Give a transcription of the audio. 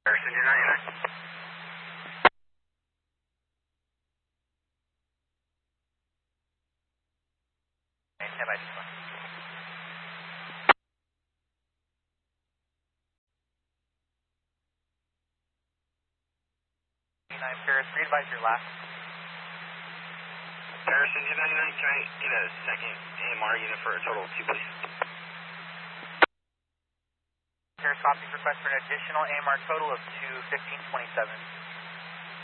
Harrison, you're 99. Stand by this one. 99 Paris, re-advise your last. Harrison, you're 99. Can I get a second AMR unit for a total of 2, please? Paris, copies request for an additional AMR total of 2, 1527.